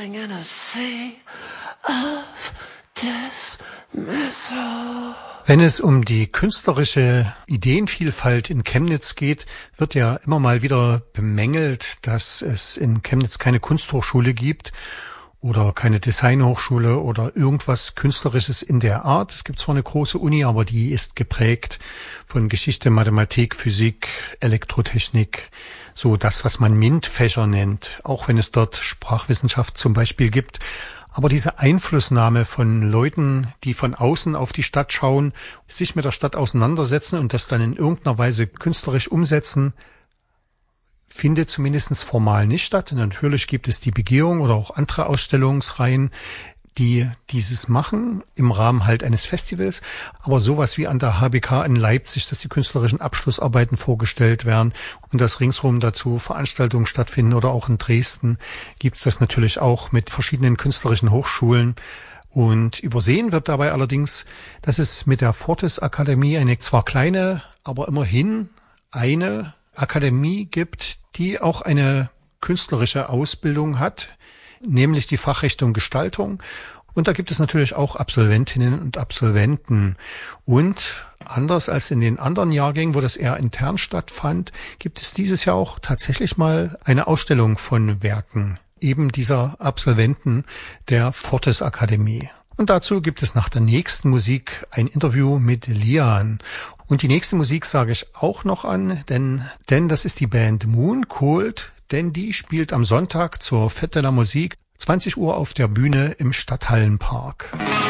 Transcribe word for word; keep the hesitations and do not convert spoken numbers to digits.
Falling in a sea of dismissal. Wenn es um die künstlerische Ideenvielfalt in Chemnitz geht, wird ja immer mal wieder bemängelt, dass es in Chemnitz keine Kunsthochschule gibt oder keine Designhochschule oder irgendwas Künstlerisches in der Art. Es gibt zwar eine große Uni, aber die ist geprägt von Geschichte, Mathematik, Physik, Elektrotechnik, so das, was man MINT-Fächer nennt, auch wenn es dort Sprachwissenschaft zum Beispiel gibt. Aber diese Einflussnahme von Leuten, die von außen auf die Stadt schauen, sich mit der Stadt auseinandersetzen und das dann in irgendeiner Weise künstlerisch umsetzen, findet zumindest formal nicht statt. Natürlich gibt es die Begehung oder auch andere Ausstellungsreihen, die dieses machen, im Rahmen halt eines Festivals. Aber sowas wie an der H B K in Leipzig, dass die künstlerischen Abschlussarbeiten vorgestellt werden und dass ringsherum dazu Veranstaltungen stattfinden oder auch in Dresden gibt es das natürlich auch mit verschiedenen künstlerischen Hochschulen. Und übersehen wird dabei allerdings, dass es mit der Fortis Akademie eine zwar kleine, aber immerhin eine Akademie gibt, die auch eine künstlerische Ausbildung hat, nämlich die Fachrichtung Gestaltung. Und da gibt es natürlich auch Absolventinnen und Absolventen. Und anders als in den anderen Jahrgängen, wo das eher intern stattfand, gibt es dieses Jahr auch tatsächlich mal eine Ausstellung von Werken eben dieser Absolventen der Fortis Akademie. Und dazu gibt es nach der nächsten Musik ein Interview mit Lian. Und die nächste Musik sage ich auch noch an, denn, denn das ist die Band Moon Cold, denn die spielt am Sonntag zur Fête de la Musique zwanzig Uhr auf der Bühne im Stadthallenpark.